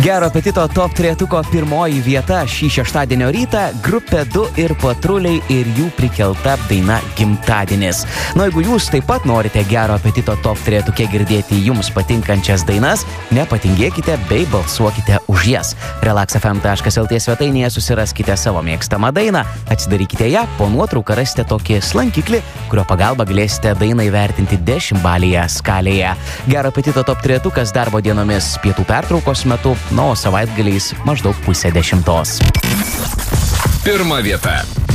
Gero apetito top trejetuko pirmoji vieta šį šeštadienio rytą grupė 2 ir Patruliai ir jų prikelta daina Gimtadienis. Na, jeigu jūs taip pat norite gero apetito top trejetuke girdėti jums patinkančias dainas, nepatingėkite bei balsuokite už jas. relaxfm.lt svetainėje susiraskite savo mėgstamą dainą, atsidarykite ją, po nuotrauką rasite tokį slankiklį, kurio pagalba galėsite dainą įvertinti 10-balėje skalėje. Gero apetito top trejetukas darbo dienomis pietų pertraukos metu, o savaitgaliais maždaug 9:30. Pirma vieta.